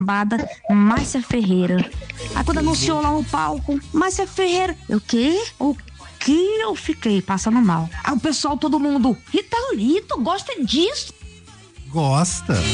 Bada Márcia Ferreira. Aí quando anunciou lá no palco, Márcia Ferreira, eu o quê? O que eu fiquei passando mal. Aí o pessoal, todo mundo, Rita Lee, tu gosta disso? Gosta.